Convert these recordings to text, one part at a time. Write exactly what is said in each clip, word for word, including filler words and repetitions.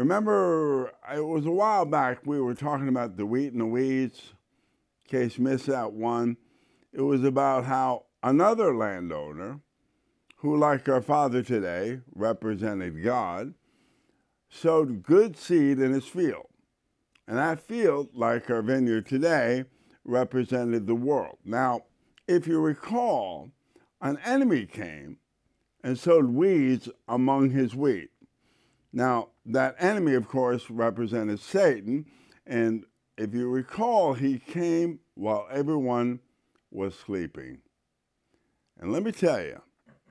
Remember, it was a while back, we were talking about the wheat and the weeds. In case you missed that one, it was about how another landowner, who, like our Father today, represented God, sowed good seed in his field. And that field, like our vineyard today, represented the world. Now, if you recall, an enemy came and sowed weeds among his wheat. Now, that enemy, of course, represented Satan, and if you recall, he came while everyone was sleeping. And let me tell you,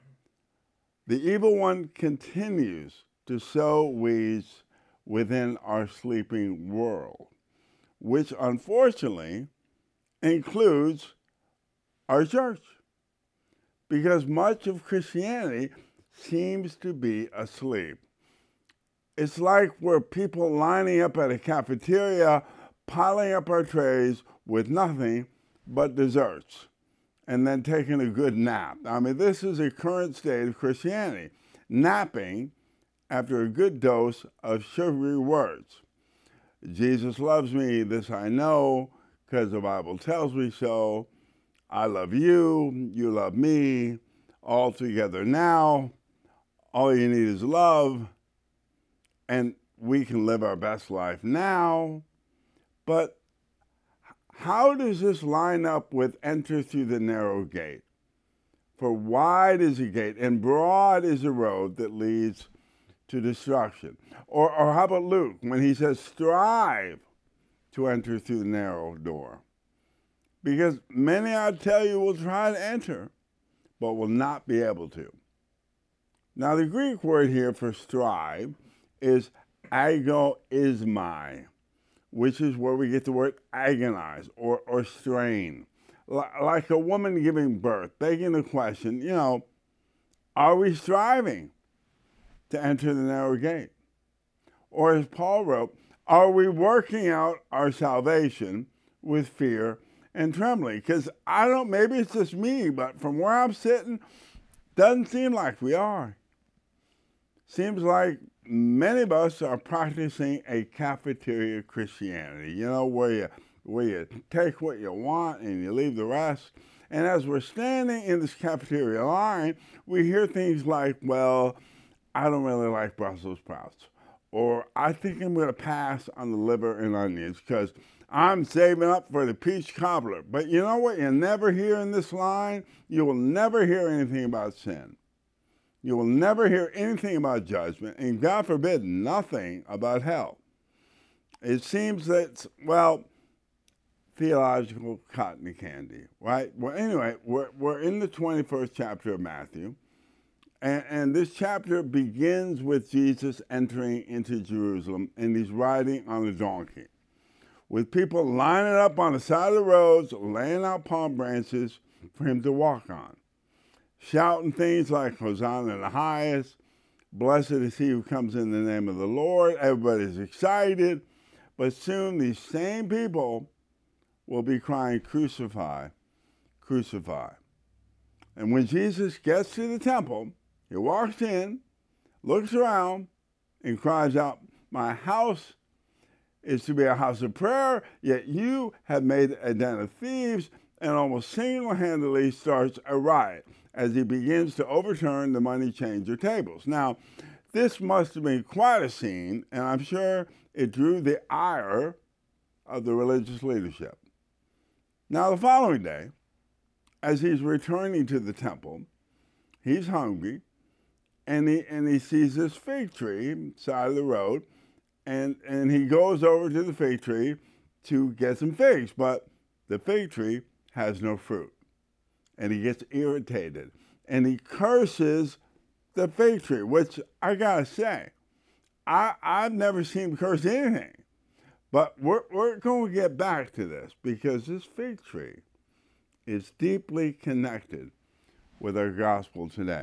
the evil one continues to sow weeds within our sleeping world, which unfortunately includes our church, because much of Christianity seems to be asleep. It's like we're people lining up at a cafeteria, piling up our trays with nothing but desserts, and then taking a good nap. I mean, this is a current state of Christianity, napping after a good dose of sugary words. Jesus loves me, this I know, because the Bible tells me so. I love you, you love me, all together now. All you need is love. And we can live our best life now. But how does this line up with enter through the narrow gate? For wide is the gate and broad is the road that leads to destruction. Or, or how about Luke when he says strive to enter through the narrow door? Because many, I tell you, will try to enter, but will not be able to. Now, the Greek word here for strive is agoizomai, which is where we get the word agonize or, or strain. L- like a woman giving birth, begging the question, you know, are we striving to enter the narrow gate? Or as Paul wrote, are we working out our salvation with fear and trembling? Because I don't, maybe it's just me, but from where I'm sitting, doesn't seem like we are. Seems like many of us are practicing a cafeteria Christianity, you know, where you, where you take what you want and you leave the rest. And as we're standing in this cafeteria line, we hear things like, well, I don't really like Brussels sprouts. Or I think I'm going to pass on the liver and onions because I'm saving up for the peach cobbler. But you know what you never hear in this line? You will never hear anything about sin. You will never hear anything about judgment, and God forbid, nothing about hell. It seems that, well, theological cotton candy, right? Well, anyway, we're, we're in the twenty-first chapter of Matthew, and, and this chapter begins with Jesus entering into Jerusalem, and he's riding on a donkey, with people lining up on the side of the roads, laying out palm branches for him to walk on, shouting things like, Hosanna in the highest, blessed is he who comes in the name of the Lord. Everybody's excited, but soon these same people will be crying, crucify, crucify. And when Jesus gets to the temple, he walks in, looks around, and cries out, my house is to be a house of prayer, yet you have made a den of thieves, and almost single-handedly starts a riot as he begins to overturn the money changer tables. Now, this must have been quite a scene, and I'm sure it drew the ire of the religious leadership. Now, the following day, as he's returning to the temple, he's hungry, and he, and he sees this fig tree side of the road, and, and he goes over to the fig tree to get some figs, but the fig tree has no fruit. And he gets irritated, and he curses the fig tree, which I gotta say, I, I've never seen him curse anything. But we're, we're going to get back to this, because this fig tree is deeply connected with our gospel today.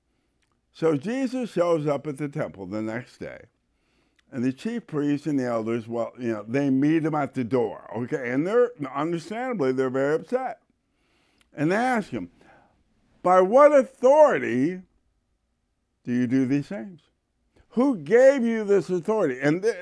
So Jesus shows up at the temple the next day, and the chief priests and the elders, well, you know, they meet him at the door, okay? And they're, understandably, they're very upset. And they ask him, by what authority do you do these things? Who gave you this authority? And th